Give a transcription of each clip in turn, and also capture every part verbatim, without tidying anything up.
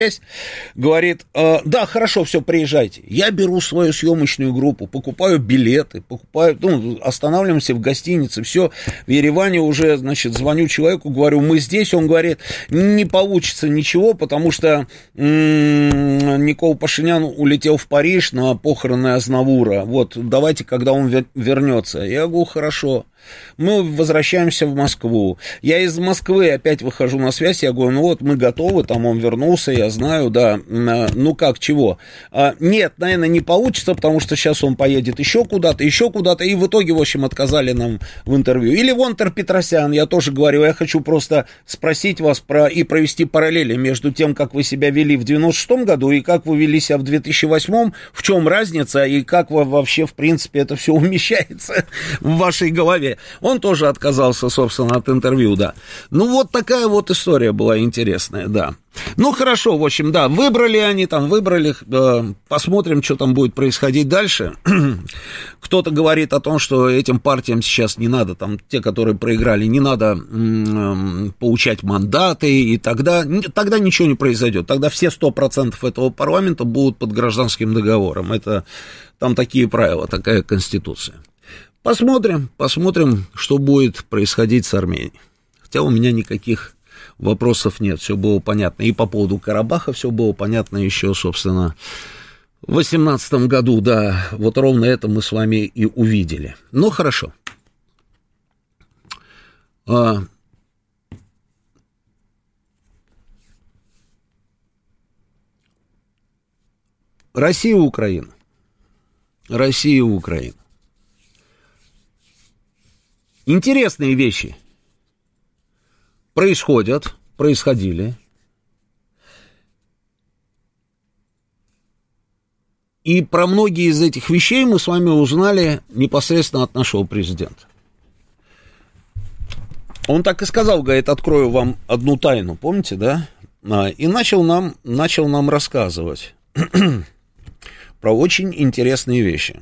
говорит, э, да, хорошо, все, приезжайте. Я беру свою съемочную группу, покупаю билеты, покупаю, ну, останавливаемся в гостинице, все, в Ереване уже, значит, звоню человеку, говорю, мы здесь, он говорит, не получится ничего, потому что м-м, Никол Пашинян улетел в Париж на похороны Азнавура, вот, давайте, когда он вернется. Я говорю, хорошо. Мы возвращаемся в Москву. Я из Москвы опять выхожу на связь. Я говорю, ну вот мы готовы, там он вернулся, я знаю, да. Ну как, чего? А, нет, наверное, не получится, потому что сейчас он поедет еще куда-то, еще куда-то. И в итоге, в общем, отказали нам в интервью. Или Вонтер Петросян, я тоже говорю, я хочу просто спросить вас про и провести параллели между тем, как вы себя вели в девяносто шестом году и как вы вели себя в две тысячи восьмом. В чем разница и как вообще, в принципе, это все умещается в вашей голове. Он тоже отказался, собственно, от интервью, да. Ну, вот такая вот история была интересная, да. Ну, хорошо, в общем, да, выбрали они там, выбрали, э, посмотрим, что там будет происходить дальше. Кто-то говорит о том, что этим партиям сейчас не надо, там, те, которые проиграли, не надо э, получать мандаты, и тогда, тогда ничего не произойдет. Тогда все сто процентов этого парламента будут под гражданским договором. Это там такие правила, такая конституция. Посмотрим, посмотрим, что будет происходить с Арменией. Хотя у меня никаких вопросов нет, все было понятно. И по поводу Карабаха все было понятно еще, собственно, в восемнадцатом году, да, вот ровно это мы с вами и увидели. Ну, хорошо. А... Россия и Украина. Россия и Украина. Интересные вещи происходят, происходили. И про многие из этих вещей мы с вами узнали непосредственно от нашего президента. Он так и сказал, говорит, открою вам одну тайну, помните, да? И начал нам, начал нам рассказывать про очень интересные вещи.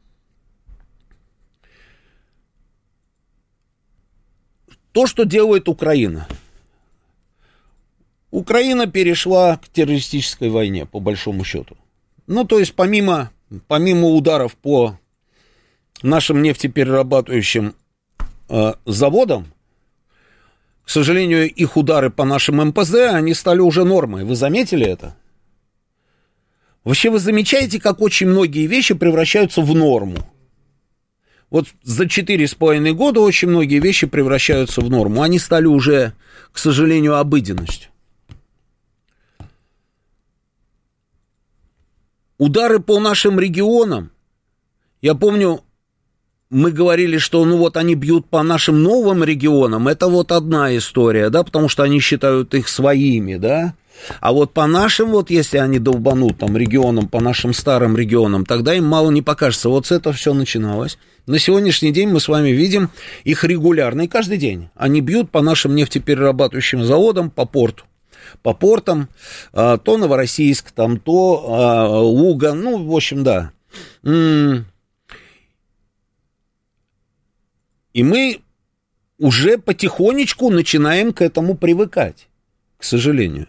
То, что делает Украина. Украина перешла к террористической войне, по большому счету. Ну, то есть, помимо, помимо ударов по нашим нефтеперерабатывающим э, заводам, к сожалению, их удары по нашим эм пэ зэ, они стали уже нормой. Вы заметили это? Вообще, вы замечаете, как очень многие вещи превращаются в норму? Вот за четыре с половиной года очень многие вещи превращаются в норму. Они стали уже, к сожалению, обыденностью. Удары по нашим регионам. Я помню, мы говорили, что ну вот они бьют по нашим новым регионам. Это вот одна история, да, потому что они считают их своими, да. А вот по нашим, вот если они долбанут там регионам, по нашим старым регионам, тогда им мало не покажется. Вот с этого все начиналось. На сегодняшний день мы с вами видим их регулярно, и каждый день. Они бьют по нашим нефтеперерабатывающим заводам, по порту. По портам, то Новороссийск, там, то Луган, ну, в общем, да. И мы уже потихонечку начинаем к этому привыкать, к сожалению.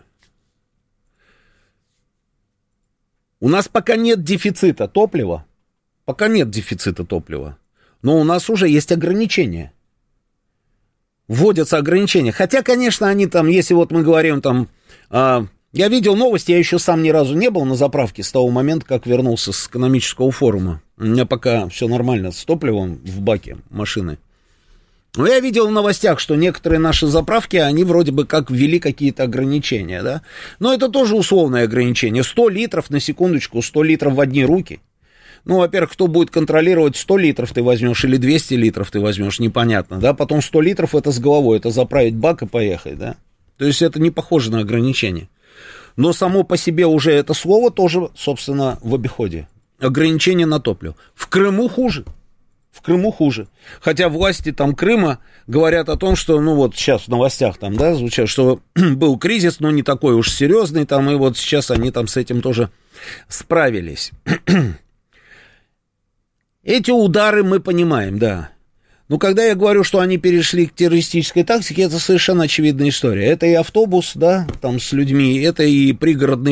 У нас пока нет дефицита топлива, пока нет дефицита топлива, но у нас уже есть ограничения. Вводятся ограничения. Хотя, конечно, они там, если вот мы говорим там... А, я видел новости, я еще сам ни разу не был на заправке с того момента, как вернулся с экономического форума. У меня пока все нормально с топливом в баке машины. Но я видел в новостях, что некоторые наши заправки, они вроде бы как ввели какие-то ограничения, да. Но это тоже условное ограничение. сто литров, на секундочку, сто литров в одни руки. Ну, во-первых, кто будет контролировать, сто литров ты возьмешь или двести литров ты возьмешь, непонятно, да. Потом сто литров это с головой, это заправить бак и поехать, да. То есть это не похоже на ограничение. Но само по себе уже это слово тоже, собственно, в обиходе. Ограничение на топливо. В Крыму хуже. В Крыму хуже. Хотя власти там Крыма говорят о том, что, ну вот сейчас в новостях там, да, звучат, что был кризис, но не такой уж серьезный там, и вот сейчас они там с этим тоже справились. Эти удары мы понимаем, да. Ну, когда я говорю, что они перешли к террористической тактике, это совершенно очевидная история. Это и автобус, да, там с людьми, это и пригородный